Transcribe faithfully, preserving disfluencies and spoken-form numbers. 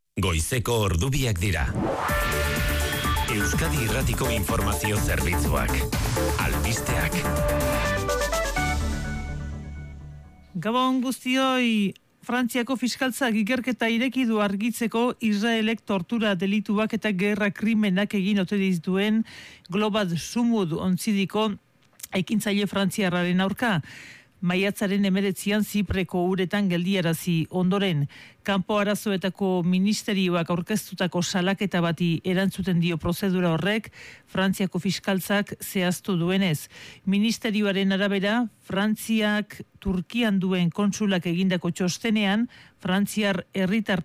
Goizeko ordubiak dira. Euskadi Irratiko Informazio Zerbitzuak. Albisteak. Gabon guztioi, Frantziako fiskaltzak ikerketa ireki du argitzeko Israelek tortura delituak eta gerra krimenak egin ote dituen Global Sumud ontzidiko ekintzaile frantziarraren aurka. Maiatzaren emeretzian Zipreko uretan geldiarazi ondoren, kanpo arazoetako ministerioak aurkeztutako salaketa bati erantzuten dio prozedura horrek, Frantziako fiskaltzak zehaztu duenez. Ministerioaren arabera, Frantziak Turkian duen kontsulak egindako txostenean, Frantziar herritar